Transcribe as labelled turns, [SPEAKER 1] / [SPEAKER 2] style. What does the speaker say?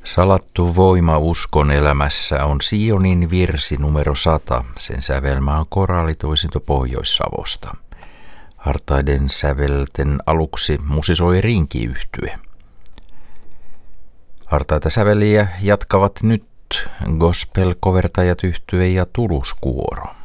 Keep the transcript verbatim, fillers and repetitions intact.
[SPEAKER 1] Salattu voima uskon elämässä on Sionin virsi numero sata. Sen sävelmä on koraalitoisinto Pohjois-Savosta. Hartaiden sävelten aluksi musisoi Rinki-yhtye. Hartaita säveliä jatkavat nyt gospel-kovertajat yhtye ja Tuluskuoro.